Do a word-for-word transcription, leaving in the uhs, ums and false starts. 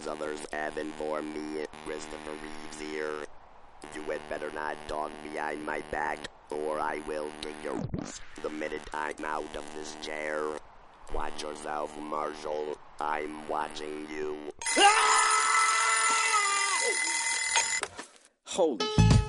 as others have informed me, Christopher Reeves here. You had better not talk behind my back, or I will kick your the minute I'm out of this chair. Watch yourself, Marshall. I'm watching you. Holy shit.